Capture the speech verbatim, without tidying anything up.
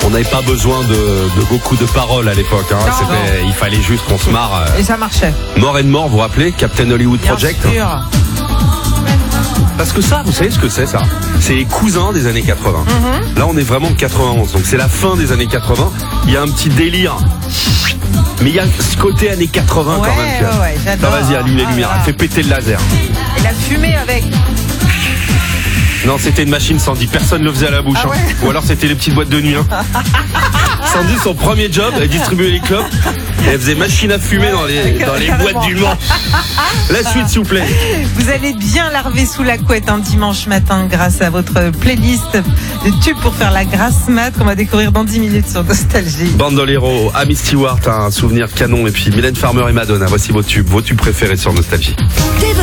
On n'avait pas besoin de, de beaucoup de paroles à l'époque. Hein. Non, C'était, non. il fallait juste qu'on se marre. Et ça marchait. Mort and More, vous vous rappelez Captain Hollywood Bien Project. sûr. Parce que ça, vous savez ce que c'est ça? C'est les cousins des années quatre-vingts. Mm-hmm. Là, on est vraiment en quatre-vingt-onze, donc c'est la fin des années quatre-vingts. Il y a un petit délire. Mais il y a ce côté années quatre-vingts Ouais, quand même. tu vois. ouais, ouais, j'adore. Non, vas-y, allume les Ah lumières. là. Elle fait péter le laser. Et la fumée avec. Non, c'était une machine Sandy. Personne ne le faisait à la bouche. Ah ouais. hein. Ou alors c'était les petites boîtes de nuit. Hein. Sandy, son premier job, elle distribuait les clopes. Et elle faisait machine à fumer dans les, dans les boîtes du Mans. La suite, s'il vous plaît. Vous allez bien larver sous la couette un dimanche matin grâce à votre playlist de tubes pour faire la grasse mat qu'on va découvrir dans dix minutes sur Nostalgie. Bandolero, Amy Stewart, un souvenir canon. Et puis Mylène Farmer et Madonna. Voici vos tubes, vos tubes préférés sur Nostalgie.